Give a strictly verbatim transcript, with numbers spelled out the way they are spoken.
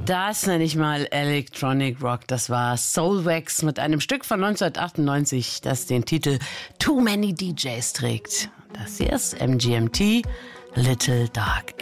Das nenne ich mal Electronic Rock. Das war Soulwax mit einem Stück von neunzehnhundertachtundneunzig, das den Titel Too Many D Js trägt. Das hier ist M G M T, Little Dark